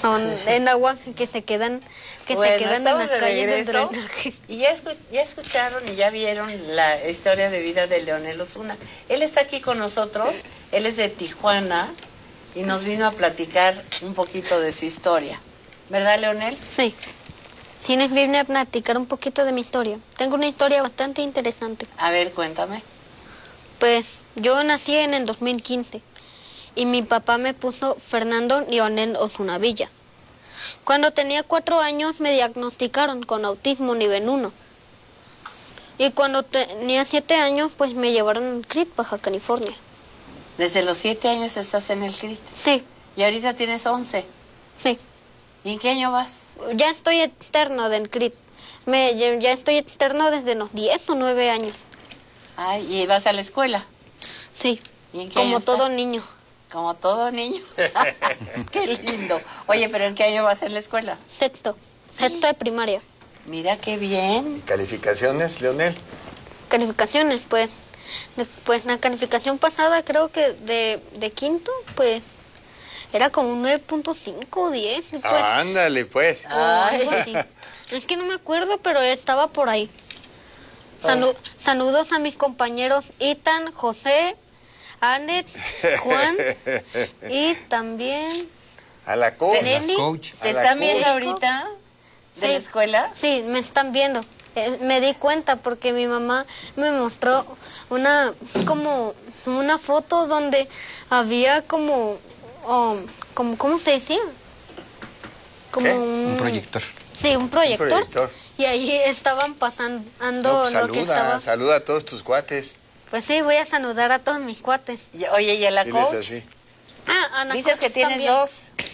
son en agua que se quedan en las calles del drenaje. Y ya escucharon y ya vieron la historia de vida de Leonel Osuna. Él está aquí con nosotros, él es de Tijuana y nos vino a platicar un poquito de su historia. ¿Verdad, Leonel? Sí. Sí, nos vine a platicar un poquito de mi historia. Tengo una historia bastante interesante. A ver, cuéntame. Pues yo nací en el 2015 y mi papá me puso Fernando Leonel Osuna Villa. Cuando tenía 4 años me diagnosticaron con autismo nivel 1. Y cuando tenía 7 años, pues me llevaron al CRIT, Baja California. ¿Desde los 7 años estás en el CRIT? Sí. ¿Y ahorita tienes 11? Sí. ¿Y en qué año vas? Ya estoy externo del CRIT. Ya estoy externo desde los 10 o 9 años. Ay, ¿y vas a la escuela? Sí. ¿Y en qué Como año todo estás? niño. Como todo niño. Qué lindo. Oye, ¿pero en qué año vas a la escuela? Sexto de primaria. Mira qué bien. ¿Calificaciones, Leonel? Calificaciones, pues la calificación pasada creo que de quinto, pues era como un 9.5 o 10. Pues, Ándale, pues. Algo así. Es que no me acuerdo, pero estaba por ahí. Saludos a mis compañeros Ethan, José, Alex, Juan y también A la coach. Nelly. ¿Te están viendo ahorita de la escuela? Sí, me están viendo. Me di cuenta porque mi mamá me mostró una foto donde había como ¿cómo se decía? Como un proyector. Sí, un proyector. Y ahí estaban pasando pues lo que estaba. Saluda a todos tus cuates. Pues sí, voy a saludar a todos mis cuates. Oye, ¿y a la Diles coach? así. Ana Dices coach que tienes también. 2.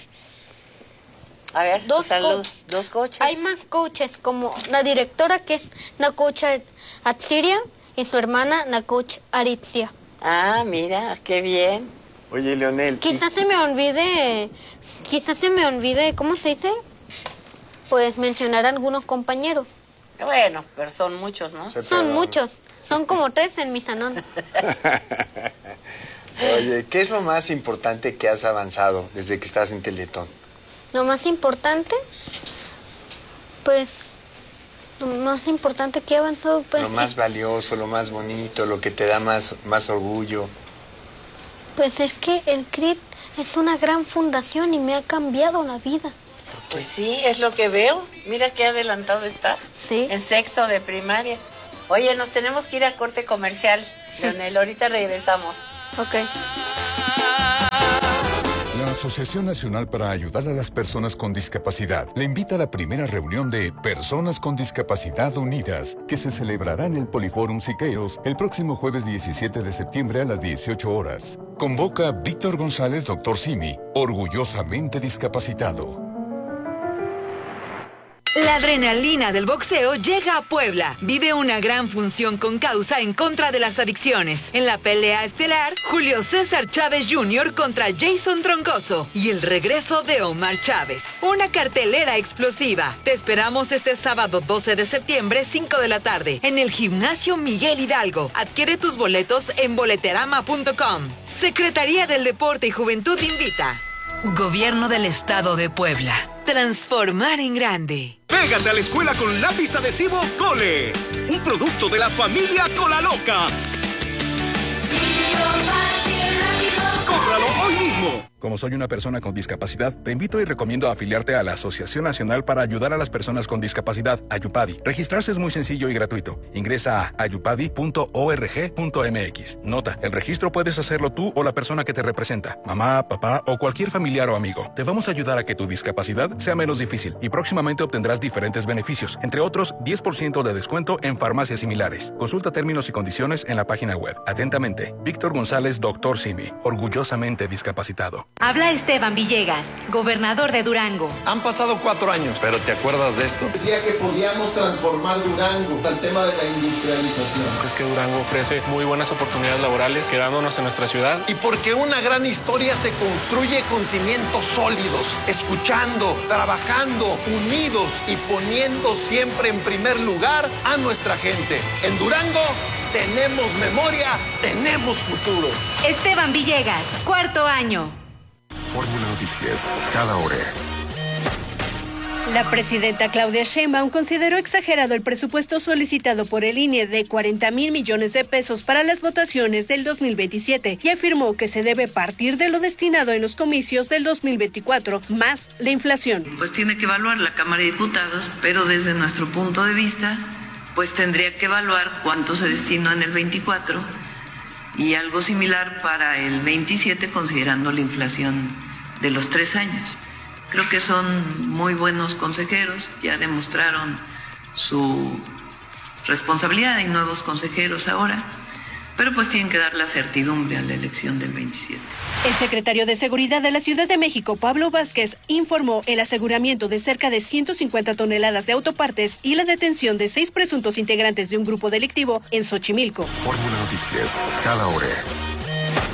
A ver, Dos salud. coaches. 2 coaches. Hay más coaches, como la directora que es la coach Atsiria y su hermana, la coach Aritzia. Ah, mira, qué bien. Oye, Leonel. Quizás se me olvide, ¿cómo se dice? Pues mencionar a algunos compañeros. Bueno, pero son muchos, ¿no? Son muchos, son como 3 en mi salón. Oye, ¿qué es lo más importante que has avanzado desde que estás en Teletón? Lo más importante, pues, lo más importante que he avanzado, pues... Lo más valioso, lo más bonito, lo que te da más orgullo. Pues es que el CRIT es una gran fundación y me ha cambiado la vida. Pues sí, es lo que veo. Mira qué adelantado está. Sí. En 6º de primaria. Oye, nos tenemos que ir a corte comercial, Leonel. Ahorita regresamos. Ok. La Asociación Nacional para Ayudar a las Personas con Discapacidad le invita a la primera reunión de Personas con Discapacidad Unidas, que se celebrará en el Poliforum Siqueiros el próximo jueves 17 de septiembre a las 18 horas. Convoca Víctor González, Dr. Simi, orgullosamente discapacitado. La adrenalina del boxeo llega a Puebla. Vive una gran función con causa en contra de las adicciones. En la pelea estelar, Julio César Chávez Jr. contra Jason Troncoso y el regreso de Omar Chávez. Una cartelera explosiva. Te esperamos este sábado 12 de septiembre, 5 de la tarde, en el Gimnasio Miguel Hidalgo. Adquiere tus boletos en boleterama.com. Secretaría del Deporte y Juventud invita. Gobierno del Estado de Puebla. Transformar en grande. Pégate a la escuela con lápiz adhesivo Cole. Un producto de la familia Cola Loca. ¡Cómpralo hoy mismo! Como soy una persona con discapacidad, te invito y recomiendo afiliarte a la Asociación Nacional para Ayudar a las Personas con Discapacidad, Ayupadi. Registrarse es muy sencillo y gratuito. Ingresa a ayupadi.org.mx. Nota, el registro puedes hacerlo tú o la persona que te representa, mamá, papá o cualquier familiar o amigo. Te vamos a ayudar a que tu discapacidad sea menos difícil y próximamente obtendrás diferentes beneficios, entre otros 10% de descuento en farmacias similares. Consulta términos y condiciones en la página web. Atentamente, Víctor González, Dr. Simi, orgullosamente discapacitado. Habla Esteban Villegas, gobernador de Durango. Han pasado 4 años, pero ¿te acuerdas de esto? Decía que podíamos transformar Durango al tema de la industrialización. Es que Durango ofrece muy buenas oportunidades laborales, quedándonos en nuestra ciudad. Y porque una gran historia se construye con cimientos sólidos, escuchando, trabajando, unidos y poniendo siempre en primer lugar a nuestra gente. En Durango tenemos memoria, tenemos futuro. Esteban Villegas, 4º año. Fórmula Noticias, cada hora. La presidenta Claudia Sheinbaum consideró exagerado el presupuesto solicitado por el INE de 40,000 millones de pesos para las votaciones del 2027 y afirmó que se debe partir de lo destinado en los comicios del 2024, más la inflación. Pues tiene que evaluar la Cámara de Diputados, pero desde nuestro punto de vista, pues tendría que evaluar cuánto se destinó en el 24 y algo similar para el 27, considerando la inflación de los 3 años. Creo que son muy buenos consejeros, ya demostraron su responsabilidad, hay nuevos consejeros ahora, pero pues tienen que dar la certidumbre a la elección del 27. El secretario de Seguridad de la Ciudad de México, Pablo Vázquez, informó el aseguramiento de cerca de 150 toneladas de autopartes y la detención de 6 presuntos integrantes de un grupo delictivo en Xochimilco. Fórmula Noticias, cada hora.